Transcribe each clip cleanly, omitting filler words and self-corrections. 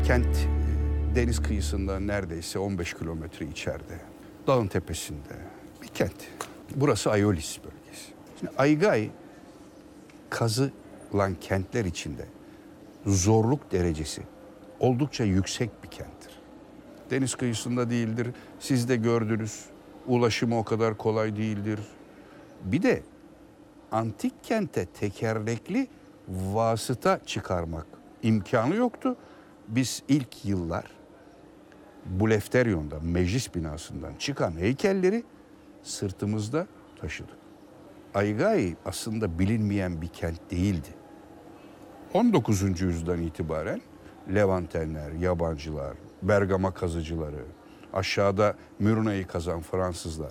Kent deniz kıyısından neredeyse 15 kilometre içeride. Dağın tepesinde bir kent. Burası Aiolis bölgesi. Şimdi Aigai kazılan kentler içinde zorluk derecesi oldukça yüksek bir kenttir. Deniz kıyısında değildir. Siz de gördünüz. Ulaşımı o kadar kolay değildir. Bir de antik kente tekerlekli vasıta çıkarmak imkanı yoktu. Biz ilk yıllar Bulefteryon'da, meclis binasından çıkan heykelleri sırtımızda taşıdık. Aigai aslında bilinmeyen bir kent değildi. 19. yüzyıldan itibaren Levantenler, yabancılar, Bergama kazıcıları, aşağıda Mürna'yı kazan Fransızlar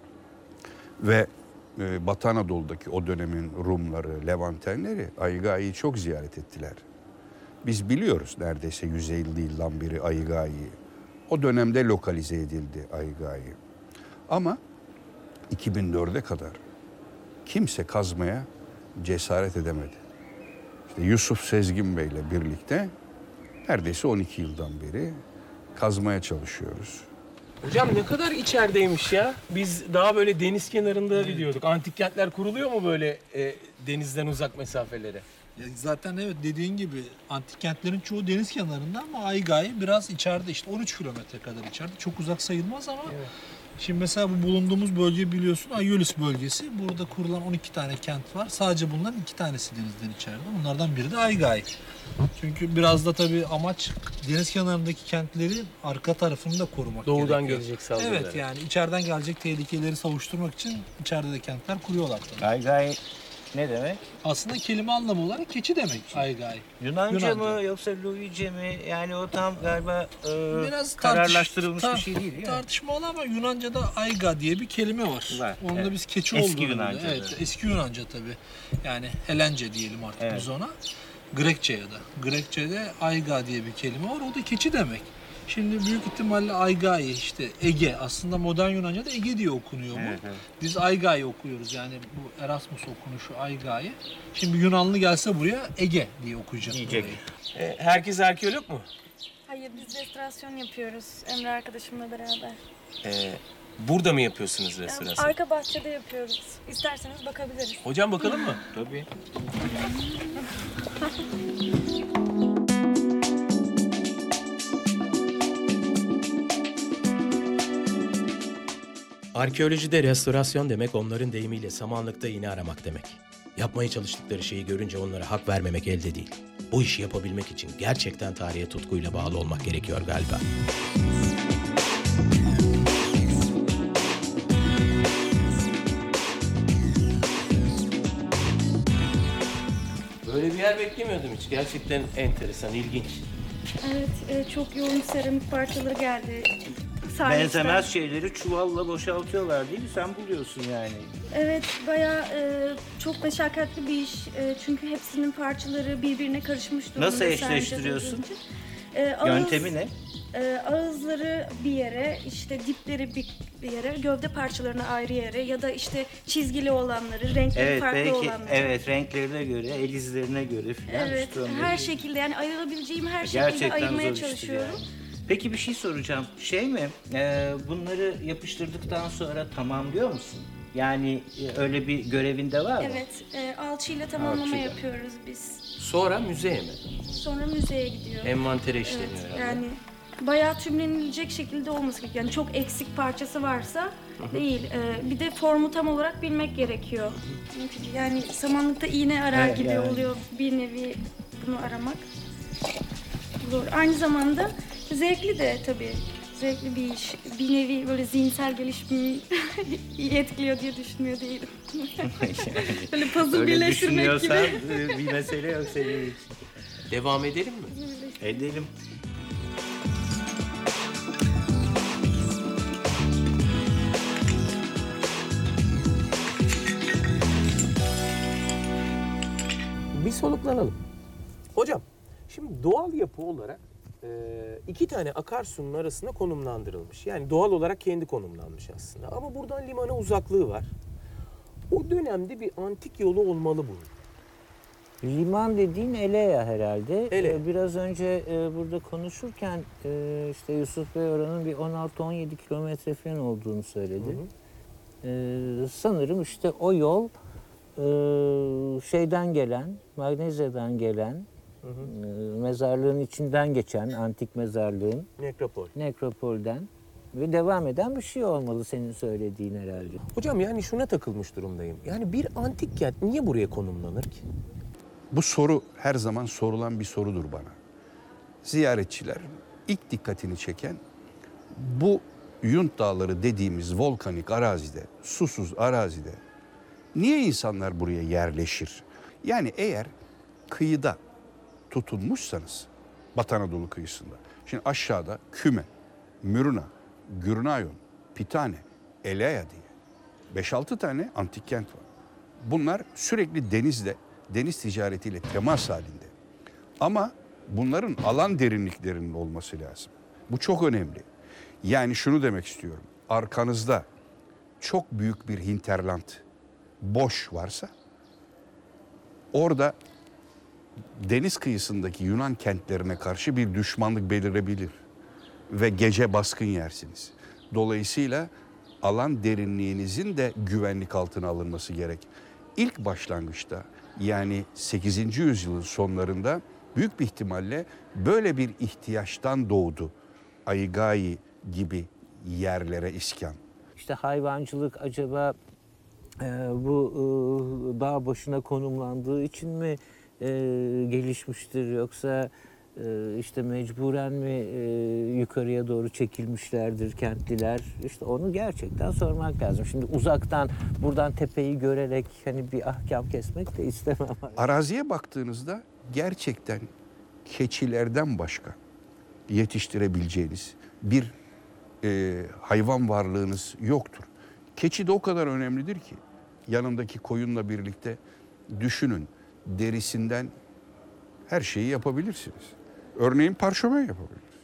ve Batı Anadolu'daki o dönemin Rumları, Levantenleri Aigai'yi çok ziyaret ettiler. Biz biliyoruz neredeyse 150 yıldan beri Aigai'yi. O dönemde lokalize edildi Aigai. Ama 2004'e kadar kimse kazmaya cesaret edemedi. İşte Yusuf Sezgin Bey'le birlikte neredeyse 12 yıldan beri kazmaya çalışıyoruz. Hocam ne kadar içerideymiş ya. Biz daha böyle deniz kenarında biliyorduk. Antik kentler kuruluyor mu böyle denizden uzak mesafelere? Ya zaten evet dediğin gibi antik kentlerin çoğu deniz kenarında ama Aigai biraz içeride, işte 13 kilometre kadar içeride. Çok uzak sayılmaz ama evet. Şimdi mesela bu bulunduğumuz bölge biliyorsun Aiolis bölgesi. Burada kurulan 12 tane kent var. Sadece bunların 2 tanesi denizden içeride. Bunlardan biri de Aigai. Çünkü biraz da tabii amaç deniz kenarındaki kentlerin arka tarafını da korumak Doğudan gerekiyor. gelecek saldırıları. Evet, yani içeriden gelecek tehlikeleri savuşturmak için içeride de kentler kuruyorlar tabii. Aigai ne demek? Aslında kelime anlamı olarak keçi demek Aigai. Yunanca mı yoksa Luice mi? Yani o tam galiba kararlaştırılmış bir şey değil mi? Tartışmalı ama Yunanca'da Aiga diye bir kelime var. Onda evet. biz keçi Eski olduğunu Yunanca. Evet, eski Yunanca tabii. Yani Helence diyelim artık biz ona. Grekçe ya da. Grekçe'de Aiga diye bir kelime var. O da keçi demek. Şimdi büyük ihtimalle Aigai, işte Ege. Aslında modern Yunanca'da Ege diye okunuyor bu. Evet. Biz Aigai okuyoruz. Yani bu Erasmus okunuşu Aigai. Şimdi Yunanlı gelse buraya Ege diye okuyacak. Diyecek. Herkes arkeolog mu? Hayır, biz restorasyon yapıyoruz Emre arkadaşımla beraber. Burada mı yapıyorsunuz restorasyon? Arka bahçede yapıyoruz. İsterseniz bakabiliriz. Hocam bakalım mı? Tabii. Arkeolojide restorasyon demek onların deyimiyle samanlıkta iğne aramak demek. Yapmaya çalıştıkları şeyi görünce onlara hak vermemek elde değil. Bu işi yapabilmek için gerçekten tarihe tutkuyla bağlı olmak gerekiyor galiba. Böyle bir yer beklemiyordum hiç. Gerçekten enteresan, ilginç. Evet, çok yoğun seramik parçaları geldi. Benzemez şeyleri çuvalla boşaltıyorlar değil mi? Sen buluyorsun yani. Evet, bayağı çok meşakkatli bir iş. Çünkü hepsinin parçaları birbirine karışmış durumda. Nasıl eşleştiriyorsun? Ağız, Yöntemi ne? Ağızları bir yere, işte dipleri bir yere, gövde parçalarını ayrı yere ya da işte çizgili olanları, renkleri farklı olanları. Evet, renklerine göre, el izlerine göre falan. Evet, her şekilde yani ayırabileceğim her şekilde ayırmaya çalışıyorum. Yani. Peki bir şey soracağım. Bunları yapıştırdıktan sonra tamamlıyor musun? Yani öyle bir görevinde var mı? Evet, alçıyla tamamlama yapıyoruz biz. Sonra müzeye mi? Sonra müzeye gidiyor. Envantere işleniyor evet, herhalde. Yani bayağı tümlenilecek şekilde olması gerekiyor. Yani çok eksik parçası varsa değil. Bir de formu tam olarak bilmek gerekiyor. Yani samanlıkta iğne arar gibi oluyor bir nevi bunu aramak. Zor. Aynı zamanda zevkli de tabii. Zevkli bir iş. Bir nevi böyle zihinsel gelişmeyi iyi etkiliyor diye düşünmüyor değilim. Böyle puzzle birleştirmek gibi. Öyle düşünüyorsan bir mesele yok senin için. Devam edelim mi? Edelim. Bir soluklanalım. Hocam, şimdi doğal yapı olarak 2 tane akarsunun arasında konumlandırılmış. Yani doğal olarak kendi konumlanmış aslında. Ama buradan limana uzaklığı var. O dönemde bir antik yolu olmalı bunun. Liman dediğin Elea herhalde. Elea. Biraz önce burada konuşurken işte Yusuf Bey oranın bir 16-17 kilometre falan olduğunu söyledi. Sanırım işte o yol şeyden gelen, Magnezya'dan gelen, mezarlığın içinden geçen, antik mezarlığın, nekropolden ve devam eden bir şey olmalı senin söylediğin herhalde. Hocam yani şuna takılmış durumdayım. Yani bir antik kent niye buraya konumlanır ki? Bu soru her zaman sorulan bir sorudur bana. Ziyaretçiler ilk dikkatini çeken bu Yunt Dağları dediğimiz volkanik arazide, susuz arazide niye insanlar buraya yerleşir? Yani eğer kıyıda tutunmuşsanız Batı Anadolu kıyısında. Şimdi aşağıda Küme, Mürna, Gürnayon, Pitane, Elea diye 5-6 tane antik kent var. Bunlar sürekli deniz ticaretiyle temas halinde. Ama bunların alan derinliklerinin olması lazım. Bu çok önemli. Yani şunu demek istiyorum. Arkanızda çok büyük bir hinterland boş varsa orada deniz kıyısındaki Yunan kentlerine karşı bir düşmanlık belirebilir ve gece baskın yersiniz. Dolayısıyla alan derinliğinizin de güvenlik altına alınması gerek. İlk başlangıçta yani 8. yüzyılın sonlarında büyük bir ihtimalle böyle bir ihtiyaçtan doğdu Aigai gibi yerlere iskan. İşte hayvancılık acaba bu dağ başına konumlandığı için mi gelişmiştir yoksa işte mecburen mi yukarıya doğru çekilmişlerdir kentliler? İşte onu gerçekten sormak lazım. Şimdi uzaktan buradan tepeyi görerek hani bir ahkam kesmek de istemem. Araziye baktığınızda gerçekten keçilerden başka yetiştirebileceğiniz bir hayvan varlığınız yoktur. Keçi de o kadar önemlidir ki yanındaki koyunla birlikte düşünün, derisinden her şeyi yapabilirsiniz. Örneğin parşömen yapabilirsiniz.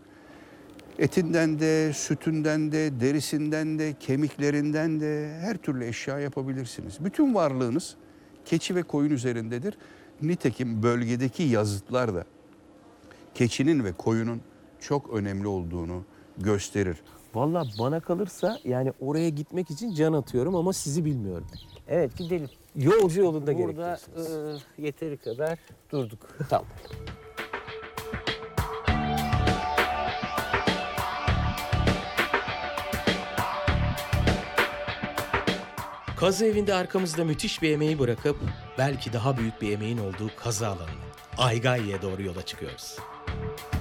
Etinden de, sütünden de, derisinden de, kemiklerinden de her türlü eşya yapabilirsiniz. Bütün varlığınız keçi ve koyun üzerindedir. Nitekim bölgedeki yazıtlar da keçinin ve koyunun çok önemli olduğunu gösterir. Vallahi bana kalırsa yani oraya gitmek için can atıyorum ama sizi bilmiyorum. Evet gidelim. Yolcu yolunda Burada gerekiyorsunuz. yeteri kadar durduk. Tamam. Kazı evinde arkamızda müthiş bir emeği bırakıp belki daha büyük bir emeğin olduğu kazı alanına, Aygai'ye doğru yola çıkıyoruz.